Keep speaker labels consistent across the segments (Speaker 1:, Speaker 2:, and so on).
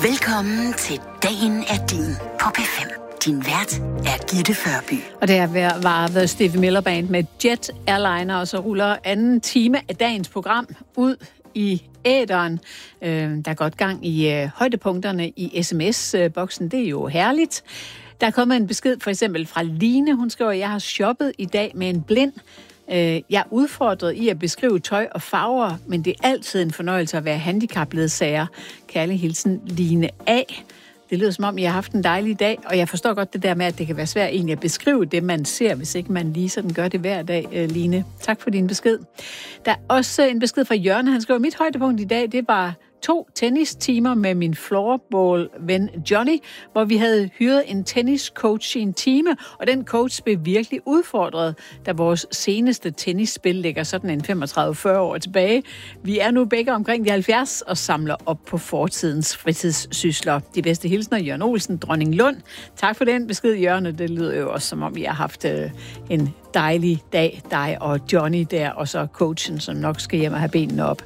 Speaker 1: Velkommen til Dagen er din på P5. Din vært er Gitte Førby.
Speaker 2: Og det var The Stevie Miller Band med Jet Airliner, og så ruller anden time af dagens program ud i æteren. Der er godt gang i højdepunkterne i sms-boksen. Det er jo herligt. Der er kommet en besked for eksempel fra Line. Hun skriver, jeg har shoppet i dag med en blind. Jeg er udfordret i at beskrive tøj og farver, men det er altid en fornøjelse at være handicapledsager. Kærlig hilsen, Line A. Det lyder som om, I har haft en dejlig dag, og jeg forstår godt det der med, at det kan være svært egentlig at beskrive det, man ser, hvis ikke man lige sådan gør det hver dag, Line. Tak for din besked. Der er også en besked fra Jørgen. Han skriver, mit højdepunkt i dag, det var 2 tennistimer med min floorball-ven Johnny, hvor vi havde hyret en tenniscoach i en time, og den coach blev virkelig udfordret, da vores seneste tennisspil ligger sådan en 35-40 år tilbage. Vi er nu begge omkring de 70 og samler op på fortidens fritidssysler. De bedste hilsner, Jørgen Olsen, Dronning Lund. Tak for den besked, Jørgen. Det lyder jo også, som om I har haft en dejlig dag, dig og Johnny der, og så coachen, som nok skal hjem og have benene op.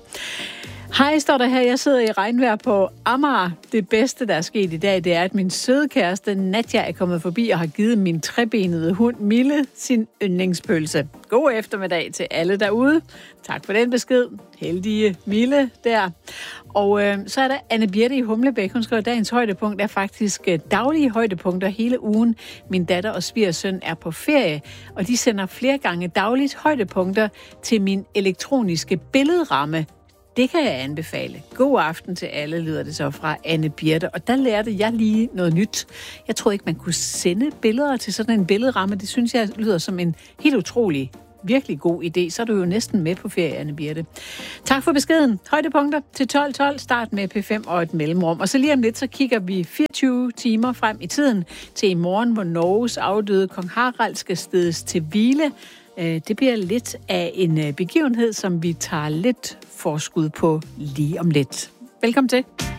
Speaker 2: Hej, står der her. Jeg sidder i regnvejr på Amager. Det bedste, der er sket i dag, det er, at min søde kæreste Nadja er kommet forbi og har givet min trebenede hund Mille sin yndlingspølse. God eftermiddag til alle derude. Tak for den besked. Heldige Mille der. Og så er der Anne Birte i Humlebæk. Hun skriver, at dagens højdepunkt er faktisk daglige højdepunkter hele ugen. Min datter og svigersøn er på ferie, og de sender flere gange dagligt højdepunkter til min elektroniske billedramme. Det kan jeg anbefale. God aften til alle, lyder det så fra Anne Birte. Og der lærte jeg lige noget nyt. Jeg troede ikke, man kunne sende billeder til sådan en billedramme. Det synes jeg lyder som en helt utrolig, virkelig god idé. Så er du jo næsten med på ferie, Anne Birte. Tak for beskeden. Højdepunkter til 12.12. Start med P5 og et mellemrum. Og så lige om lidt, så kigger vi 24 timer frem i tiden til i morgen, hvor Norges afdøde kong Harald skal stedes til hvile. Det bliver lidt af en begivenhed, som vi tager lidt forskud på lige om lidt. Velkommen til.